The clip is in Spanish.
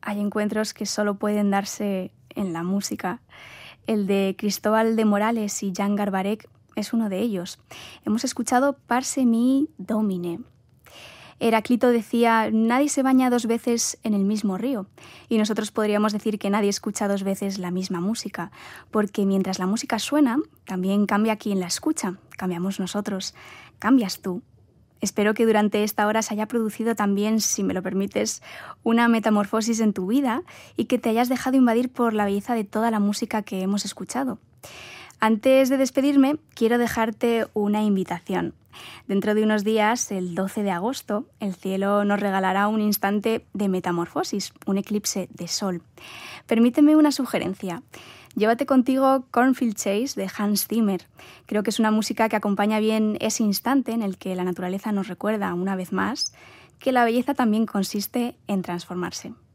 hay encuentros que solo pueden darse en la música. El de Cristóbal de Morales y Jan Garbarek es uno de ellos. Hemos escuchado Parce mi Domine. Heráclito decía, nadie se baña 2 veces en el mismo río. Y nosotros podríamos decir que nadie escucha 2 veces la misma música, porque mientras la música suena, también cambia quien la escucha, cambiamos nosotros, cambias tú. Espero que durante esta hora se haya producido también, si me lo permites, una metamorfosis en tu vida y que te hayas dejado invadir por la belleza de toda la música que hemos escuchado. Antes de despedirme, quiero dejarte una invitación. Dentro de unos días, el 12 de agosto, el cielo nos regalará un instante de metamorfosis, un eclipse de sol. Permíteme una sugerencia. Llévate contigo Cornfield Chase de Hans Zimmer. Creo que es una música que acompaña bien ese instante en el que la naturaleza nos recuerda una vez más que la belleza también consiste en transformarse.